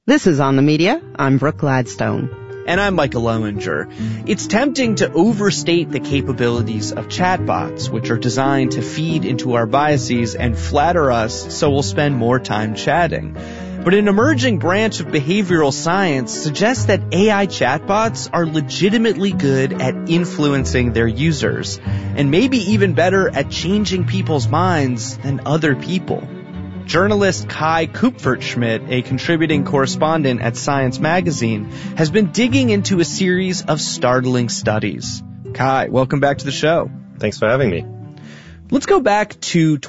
This is On the Media. I'm Brooke Gladstone. And I'm Michael Lowinger. It's tempting to overstate the capabilities of chatbots, which are designed to feed into our biases and flatter us so we'll spend more time chatting. But an emerging branch of behavioral science suggests that AI chatbots are legitimately good at influencing their users, and maybe even better at changing people's minds than other people. Journalist Kai Kupfertschmidt, a contributing correspondent at Science Magazine, has been digging into a series of startling studies. Kai, welcome back to the show. Thanks for having me. Let's go back to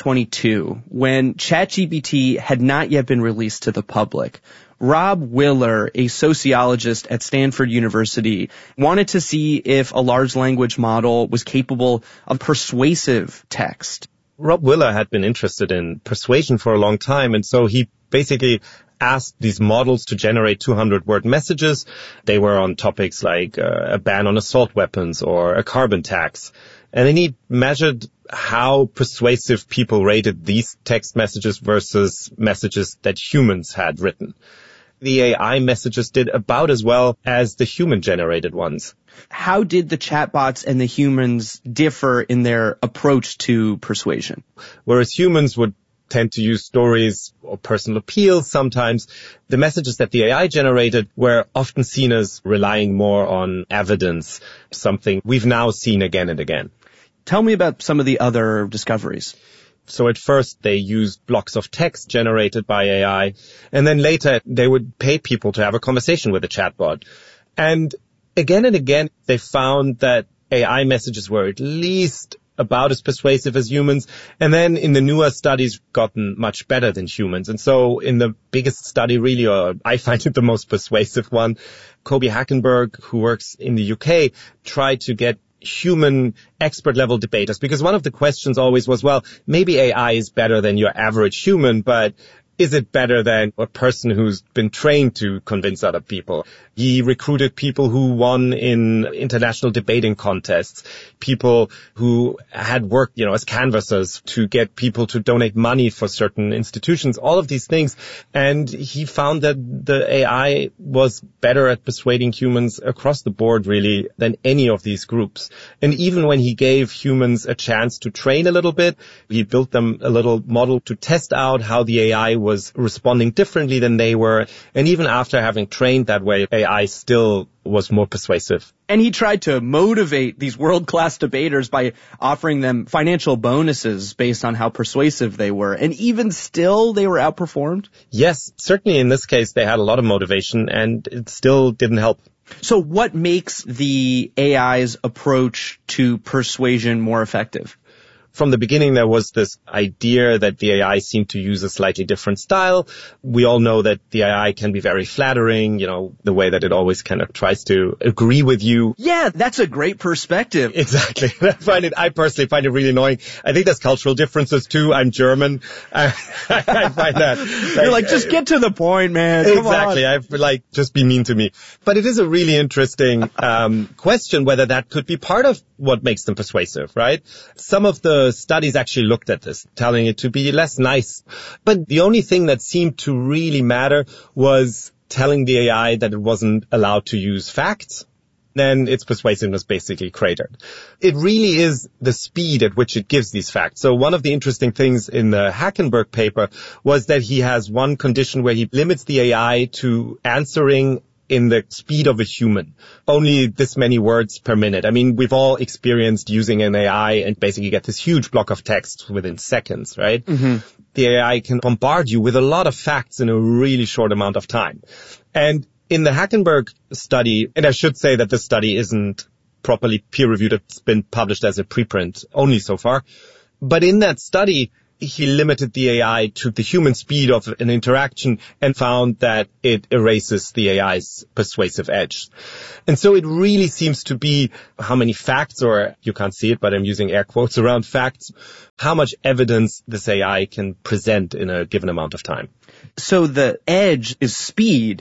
2022, when ChatGPT had not yet been released to the public. Rob Willer, a sociologist at Stanford University, wanted to see if a large language model was capable of persuasive text. Rob Willer had been interested in persuasion for a long time, and so he basically asked these models to generate 200-word messages. They were on topics like a ban on assault weapons or a carbon tax. And then he measured how persuasive people rated these text messages versus messages that humans had written. The AI messages did about as well as the human-generated ones. How did the chatbots and the humans differ in their approach to persuasion? Whereas humans would tend to use stories or personal appeal sometimes, the messages that the AI generated were often seen as relying more on evidence, something we've now seen again and again. Tell me about some of the other discoveries. So at first they used blocks of text generated by AI, and then later they would pay people to have a conversation with a chatbot. And again, they found that AI messages were at least about as persuasive as humans, and then in the newer studies gotten much better than humans. And so in the biggest study really, or I find it the most persuasive one, Kobe Hackenberg, who works in the UK, tried to get human expert level debaters, because one of the questions always was, well, maybe AI is better than your average human, but is it better than a person who's been trained to convince other people? He recruited people who won in international debating contests, people who had worked, as canvassers to get people to donate money for certain institutions, all of these things. And he found that the AI was better at persuading humans across the board, really, than any of these groups. And even when he gave humans a chance to train a little bit, he built them a little model to test out how the AI was responding differently than they were. And even after having trained that way, AI still was more persuasive. And he tried to motivate these world-class debaters by offering them financial bonuses based on how persuasive they were. And even still, they were outperformed? Yes, certainly in this case, they had a lot of motivation, and it still didn't help. So what makes the AI's approach to persuasion more effective? From the beginning, there was this idea that the AI seemed to use a slightly different style. We all know that the AI can be very flattering, the way that it always kind of tries to agree with you. Yeah, that's a great perspective. Exactly. I personally find it really annoying. I think there's cultural differences too. I'm German. I find that. You're like, just get to the point, man. Come exactly. on. Just be mean to me. But it is a really interesting question whether that could be part of what makes them persuasive, right? Some of the studies actually looked at this, telling it to be less nice. But the only thing that seemed to really matter was telling the AI that it wasn't allowed to use facts. Then its persuasiveness basically cratered. It really is the speed at which it gives these facts. So one of the interesting things in the Hackenberg paper was that he has one condition where he limits the AI to answering in the speed of a human. Only this many words per minute. I mean, we've all experienced using an AI and basically get this huge block of text within seconds, right? Mm-hmm. The AI can bombard you with a lot of facts in a really short amount of time. And in the Hackenberg study, and I should say that this study isn't properly peer-reviewed, it's been published as a preprint only so far. But in that study, he limited the AI to the human speed of an interaction and found that it erases the AI's persuasive edge. And so it really seems to be how many facts, or you can't see it, but I'm using air quotes around facts, how much evidence this AI can present in a given amount of time. So the edge is speed.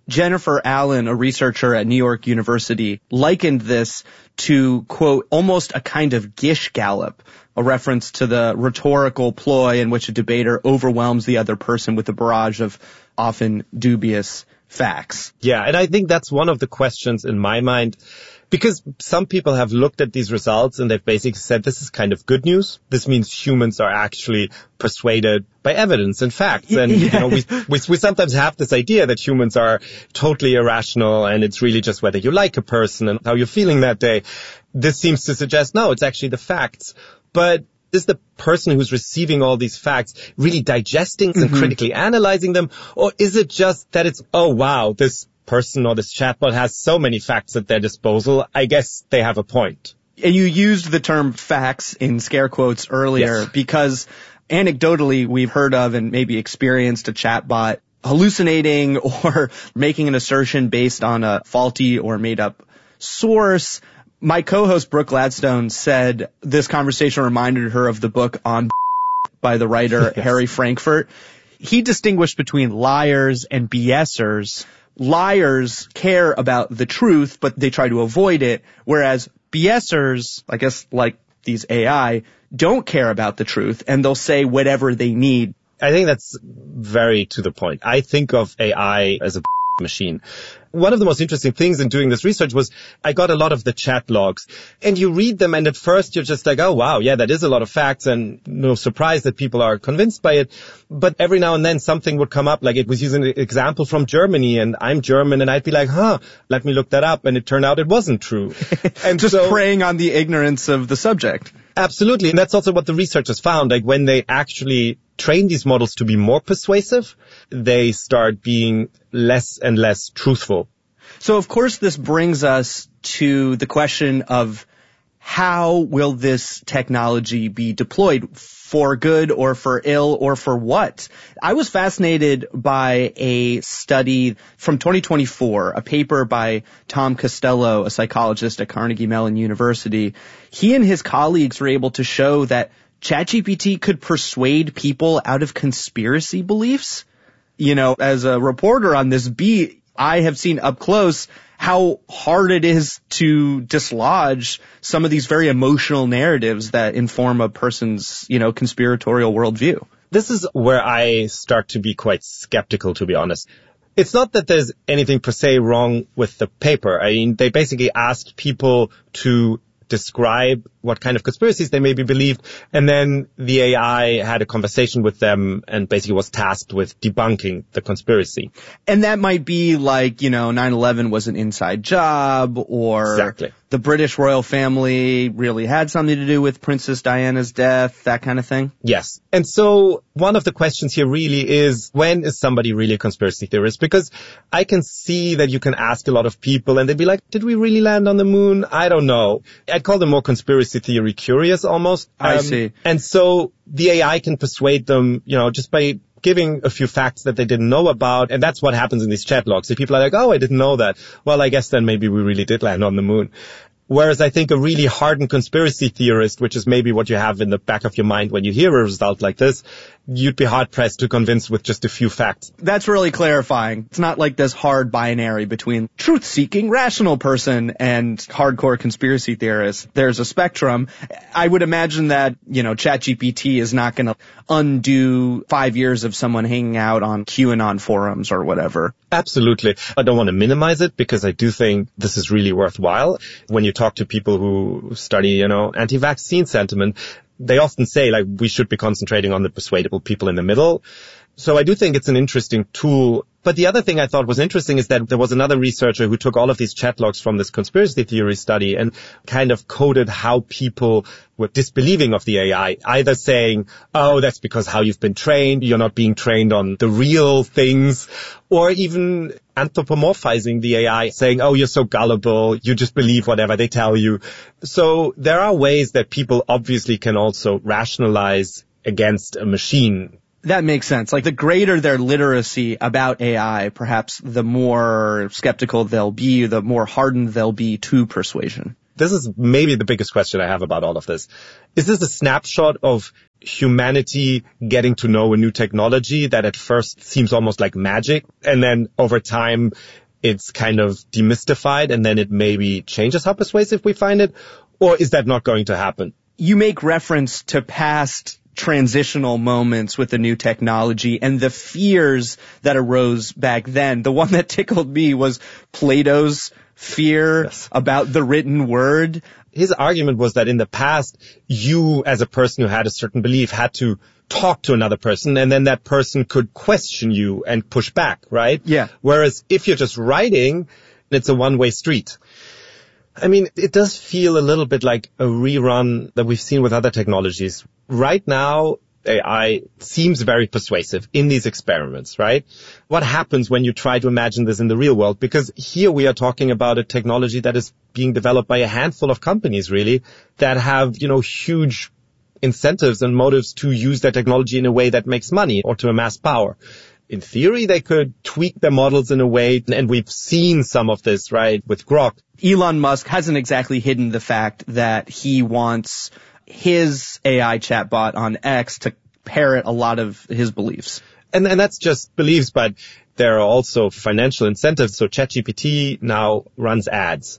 Jennifer Allen, a researcher at New York University, likened this to, quote, almost a kind of Gish Gallop, a reference to the rhetorical ploy in which a debater overwhelms the other person with a barrage of often dubious facts. Yeah, and I think that's one of the questions in my mind, because some people have looked at these results and they've basically said this is kind of good news. This means humans are actually persuaded by evidence and facts. And, we sometimes have this idea that humans are totally irrational and it's really just whether you like a person and how you're feeling that day. This seems to suggest, no, it's actually the facts. But is the person who's receiving all these facts really digesting and critically analyzing them? Or is it just that it's, oh, wow, this person or this chatbot has so many facts at their disposal, I guess they have a point. And you used the term facts in scare quotes earlier because anecdotally we've heard of and maybe experienced a chatbot hallucinating or making an assertion based on a faulty or made up source. My co-host Brooke Gladstone said this conversation reminded her of the book On by the writer Harry Frankfurt. He distinguished between liars and BSers. Liars care about the truth, but they try to avoid it, whereas BSers, I guess like these AI, don't care about the truth, and they'll say whatever they need. I think that's very to the point. I think of AI as a machine. One of the most interesting things in doing this research was I got a lot of the chat logs, and you read them and at first you're just like, oh wow, yeah, that is a lot of facts and no surprise that people are convinced by it. But every now and then something would come up, like it was using an example from Germany and I'm German and I'd be like, let me look that up. And it turned out it wasn't true. And just preying on the ignorance of the subject. Absolutely. And that's also what the researchers found. Like when they actually train these models to be more persuasive, they start being less and less truthful. So, of course, this brings us to the question of how will this technology be deployed, for good or for ill or for what? I was fascinated by a study from 2024, a paper by Tom Costello, a psychologist at Carnegie Mellon University. He and his colleagues were able to show that ChatGPT could persuade people out of conspiracy beliefs. You know, as a reporter on this beat, I have seen up close how hard it is to dislodge some of these very emotional narratives that inform a person's, conspiratorial worldview. This is where I start to be quite skeptical, to be honest. It's not that there's anything per se wrong with the paper. I mean, they basically asked people to describe what kind of conspiracies they maybe believed, and then the AI had a conversation with them and basically was tasked with debunking the conspiracy. And that might be like, 9/11 was an inside job, or exactly. The British royal family really had something to do with Princess Diana's death, that kind of thing. Yes. And so one of the questions here really is, when is somebody really a conspiracy theorist? Because I can see that you can ask a lot of people and they'd be like, did we really land on the moon? I don't know. I'd call them more conspiracy theory curious almost. I see. And so the AI can persuade them, just by giving a few facts that they didn't know about. And that's what happens in these chat logs. If people are like, oh, I didn't know that. Well, I guess then maybe we really did land on the moon. Whereas I think a really hardened conspiracy theorist, which is maybe what you have in the back of your mind when you hear a result like this, you'd be hard-pressed to convince with just a few facts. That's really clarifying. It's not like this hard binary between truth-seeking rational person and hardcore conspiracy theorist. There's a spectrum. I would imagine that, ChatGPT is not going to undo 5 years of someone hanging out on QAnon forums or whatever. Absolutely. I don't want to minimize it because I do think this is really worthwhile. When you talk to people who study, anti-vaccine sentiment, they often say, we should be concentrating on the persuadable people in the middle. So I do think it's an interesting tool. But the other thing I thought was interesting is that there was another researcher who took all of these chat logs from this conspiracy theory study and kind of coded how people were disbelieving of the AI, either saying, oh, that's because how you've been trained, you're not being trained on the real things, or even anthropomorphizing the AI, saying, oh, you're so gullible, you just believe whatever they tell you. So there are ways that people obviously can also rationalize against a machine. That makes sense. Like, the greater their literacy about AI, perhaps the more skeptical they'll be, the more hardened they'll be to persuasion. This is maybe the biggest question I have about all of this. Is this a snapshot of humanity getting to know a new technology that at first seems almost like magic, and then over time it's kind of demystified, and then it maybe changes how persuasive we find it? Or is that not going to happen? You make reference to past transitional moments with the new technology and the fears that arose back then. The one that tickled me was Plato's fear about the written word. His argument was that in the past, you as a person who had a certain belief had to talk to another person, and then that person could question you and push back, right? Yeah. Whereas if you're just writing, it's a one-way street. I mean, it does feel a little bit like a rerun that we've seen with other technologies. Right now, AI seems very persuasive in these experiments, right? What happens when you try to imagine this in the real world? Because here we are talking about a technology that is being developed by a handful of companies, really, that have, huge incentives and motives to use their technology in a way that makes money or to amass power. In theory, they could tweak their models in a way, and we've seen some of this, right, with Grok. Elon Musk hasn't exactly hidden the fact that he wants his AI chatbot on X to parrot a lot of his beliefs. And that's just beliefs, but there are also financial incentives. So ChatGPT now runs ads.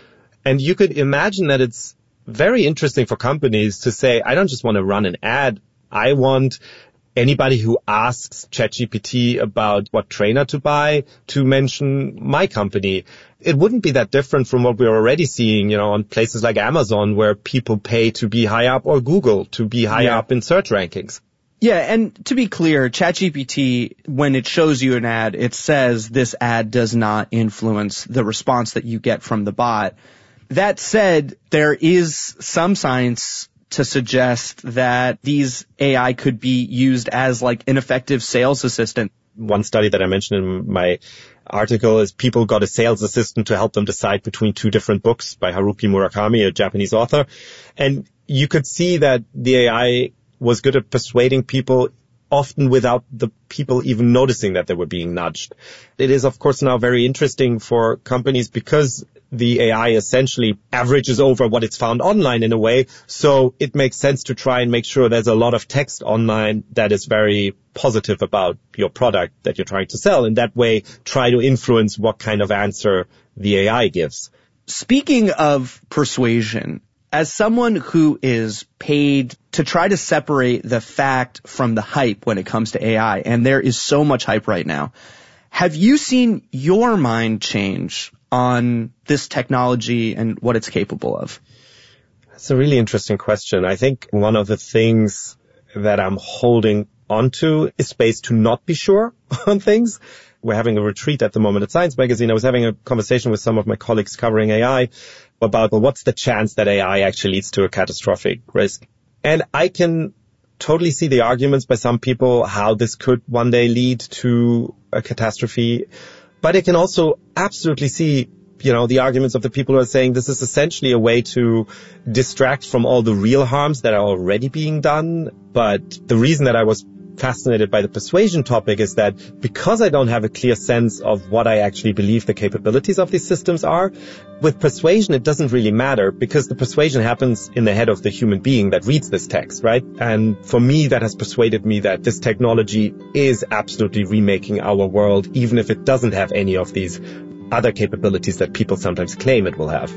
And you could imagine that it's very interesting for companies to say, I don't just want to run an ad. I want anybody who asks ChatGPT about what trainer to buy to mention my company. It wouldn't be that different from what we're already seeing, on places like Amazon, where people pay to be high up, or Google to be high up in search rankings. Yeah, and to be clear, ChatGPT, when it shows you an ad, it says this ad does not influence the response that you get from the bot. That said, there is some science to suggest that these AI could be used as like an effective sales assistant. One study that I mentioned in my article is people got a sales assistant to help them decide between two different books by Haruki Murakami, a Japanese author. And you could see that the AI was good at persuading people, often without the people even noticing that they were being nudged. It is, of course, now very interesting for companies because the AI essentially averages over what it's found online in a way. So it makes sense to try and make sure there's a lot of text online that is very positive about your product that you're trying to sell. And that way, try to influence what kind of answer the AI gives. Speaking of persuasion, as someone who is paid to try to separate the fact from the hype when it comes to AI, and there is so much hype right now, have you seen your mind change on this technology and what it's capable of? That's a really interesting question. I think one of the things that I'm holding onto is space to not be sure on things. We're having a retreat at the moment at Science Magazine. I was having a conversation with some of my colleagues covering AI about, well, what's the chance that AI actually leads to a catastrophic risk? And I can totally see the arguments by some people how this could one day lead to a catastrophe. But I can also absolutely see, the arguments of the people who are saying this is essentially a way to distract from all the real harms that are already being done. But the reason that I was fascinated by the persuasion topic is that because I don't have a clear sense of what I actually believe the capabilities of these systems are, with persuasion it doesn't really matter because the persuasion happens in the head of the human being that reads this text, right? And for me, that has persuaded me that this technology is absolutely remaking our world, even if it doesn't have any of these other capabilities that people sometimes claim it will have.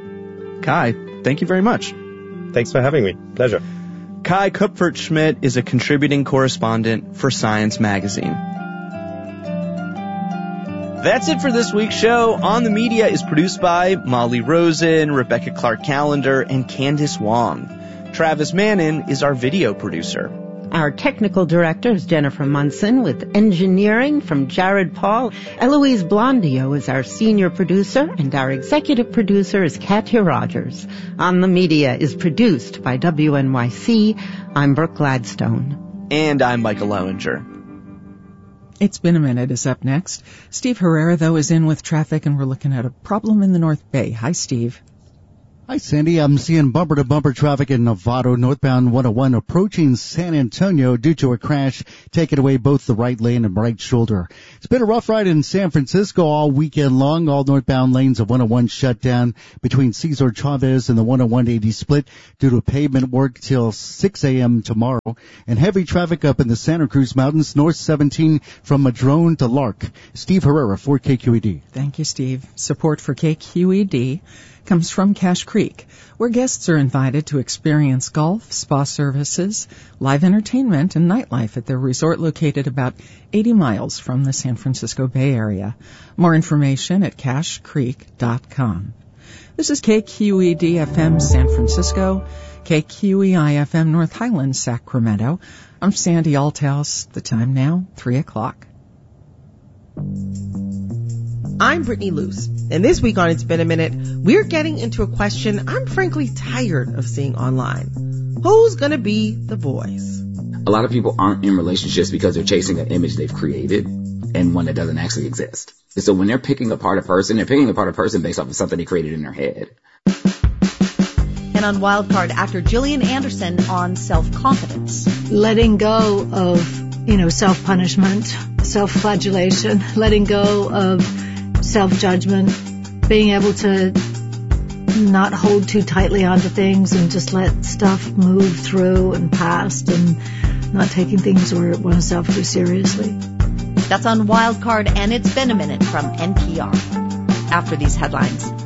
Kai, thank you very much. Thanks for having me. Pleasure. Kai Kupfert-Schmidt is a contributing correspondent for Science Magazine. That's it for this week's show. On the Media is produced by Molly Rosen, Rebecca Clark-Callender, and Candice Wong. Travis Mannin is our video producer. Our technical director is Jennifer Munson, with engineering from Jared Paul. Eloise Blondio is our senior producer, and our executive producer is Katya Rogers. On the Media is produced by WNYC. I'm Brooke Gladstone. And I'm Michael Lowinger. It's Been a Minute is up next. Steve Herrera, though, is in with traffic, and we're looking at a problem in the North Bay. Hi, Steve. Hi, Sandy. I'm seeing bumper-to-bumper traffic in Novato, northbound 101, approaching San Antonio due to a crash taking away both the right lane and right shoulder. It's been a rough ride in San Francisco all weekend long. All northbound lanes of 101 shut down between Cesar Chavez and the 101-80 split due to pavement work till 6 a.m. tomorrow. And heavy traffic up in the Santa Cruz Mountains, north 17 from Madrone to Lark. Steve Herrera for KQED. Thank you, Steve. Support for KQED comes from Cache Creek, where guests are invited to experience golf, spa services, live entertainment, and nightlife at their resort located about 80 miles from the San Francisco Bay Area. More information at cachecreek.com. This is KQED FM San Francisco, KQEI FM North Highlands, Sacramento. I'm Sandy Althouse. The time now, 3 o'clock. I'm Brittany Luce, and this week on It's Been a Minute, we're getting into a question I'm frankly tired of seeing online. Who's gonna be the boys? A lot of people aren't in relationships because they're chasing an image they've created and one that doesn't actually exist. And so when they're picking apart a person, they're picking apart a person based off of something they created in their head. And on Wildcard, actor Gillian Anderson on self-confidence. Letting go of, self-punishment, self-flagellation, letting go of self-judgment, being able to not hold too tightly onto things and just let stuff move through and past and not taking things or oneself too seriously. That's on Wildcard, and It's Been a Minute from NPR. After these headlines.